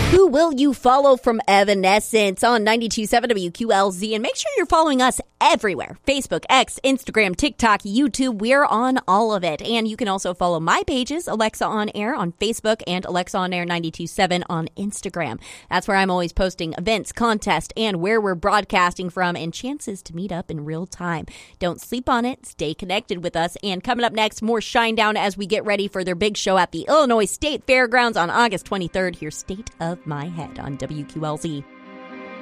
Who will you follow from Evanescence on 92.7 WQLZ? And make sure you're following us everywhere. Facebook, X, Instagram, TikTok, YouTube. We're on all of it. And you can also follow my pages, Alexa On Air on Facebook and Alexa On Air 92.7 on Instagram. That's where I'm always posting events, contests, and where we're broadcasting from and chances to meet up in real time. Don't sleep on it. Stay connected with us. And coming up next, more Shinedown as we get ready for their big show at the Illinois State Fairgrounds on August 23rd. Here's State of My Head on WQLZ.